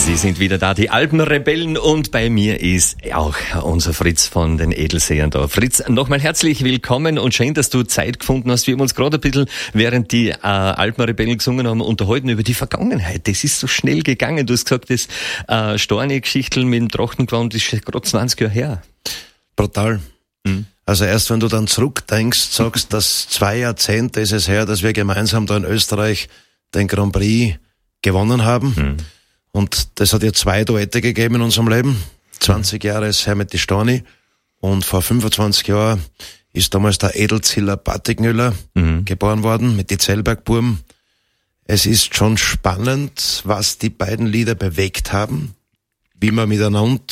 Sie sind wieder da, die Alpenrebellen, und bei mir ist auch unser Fritz von den Edelsehern da. Fritz, nochmal herzlich willkommen und schön, dass du Zeit gefunden hast. Wir haben uns gerade ein bisschen, während die Alpenrebellen gesungen haben, unterhalten über die Vergangenheit. Das ist so schnell gegangen. Du hast gesagt, das Storni-Geschichtel mit dem Trachtengewand ist gerade 20 Jahre her. Brutal. Mhm. Also erst wenn du dann zurückdenkst, sagst, dass 2 Jahrzehnte ist es her, dass wir gemeinsam da in Österreich den Grand Prix gewonnen haben. Mhm. Und das hat ja 2 Duette gegeben in unserem Leben. 20 Jahre ist her mit die Storni. Und vor 25 Jahren ist damals der Edelziller Patrick geboren worden mit die Zellbergburm. Es ist schon spannend, was die beiden Lieder bewegt haben, wie man miteinander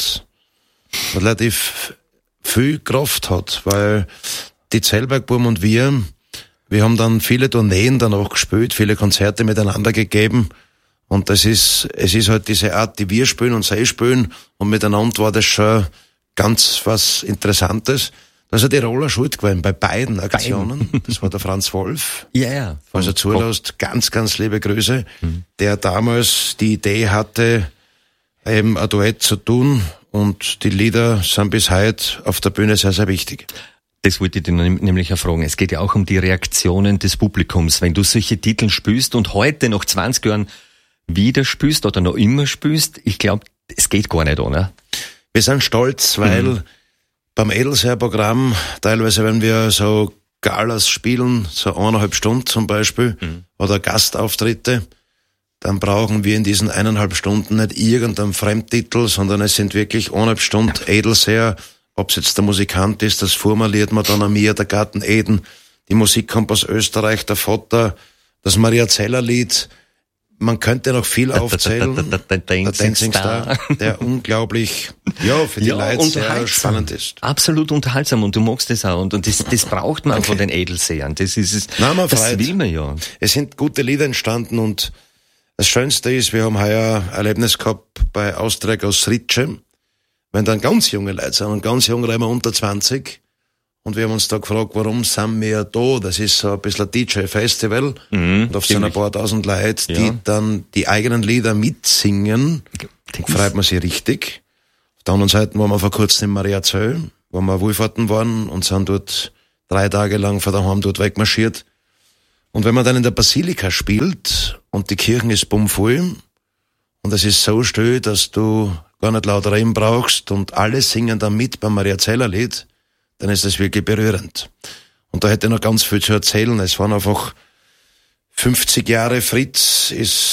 relativ viel Kraft hat, weil die Zellbergburm und wir haben dann viele Tourneen danach gespielt, viele Konzerte miteinander gegeben. Und es ist halt diese Art, die wir spielen und sie spielen, und miteinander war das schon ganz was Interessantes. Da ist ja die Roller schuld gewesen bei beiden Aktionen. Das war der Franz Wolf. Ja, ja. Also zulässt, ganz, ganz liebe Grüße, der damals die Idee hatte, eben ein Duett zu tun, und die Lieder sind bis heute auf der Bühne sehr, sehr wichtig. Das wollte ich dir nämlich fragen. Es geht ja auch um die Reaktionen des Publikums. Wenn du solche Titel spielst und heute nach 20 Jahren wieder spielst oder noch immer spielst, ich glaube, es geht gar nicht, oder? Wir sind stolz, weil beim Edelseher-Programm, teilweise wenn wir so Galas spielen, so 1,5 Stunden zum Beispiel, oder Gastauftritte, dann brauchen wir in diesen 1,5 Stunden nicht irgendeinen Fremdtitel, sondern es sind wirklich 1,5 Stunden Edelseher, ob es jetzt der Musikant ist, das Fuhrmann-Lied, Madonna Mia, der Garten Eden, die Musik kommt aus Österreich, der Vater, das Maria Zeller-Lied. Man könnte noch viel aufzählen. Der Dancing Star, der unglaublich, für die Leute sehr spannend ist. Absolut unterhaltsam, und du magst das auch. Und das braucht man von den Edelsehern. Das ist es. Das will man ja. Es sind gute Lieder entstanden, und das Schönste ist, wir haben heuer ein Erlebnis gehabt bei Austria aus Ritsche, wenn dann ganz junge Leute sind, und ganz junge Leute unter 20. Und wir haben uns da gefragt, warum sind wir da? Das ist so ein bisschen ein DJ-Festival. Und oft sind ein paar tausend Leute, die dann die eigenen Lieder mitsingen. Freut man sich richtig. Auf der anderen Seite waren wir vor kurzem in Mariazell, wo wir Wohlfahrten waren und sind dort 3 Tage lang von daheim dort wegmarschiert. Und wenn man dann in der Basilika spielt und die Kirche ist bummvoll und es ist so still, dass du gar nicht laut reden brauchst und alle singen dann mit beim Mariazeller-Lied, dann ist das wirklich berührend. Und da hätte ich noch ganz viel zu erzählen. Es waren einfach 50 Jahre Fritz, ist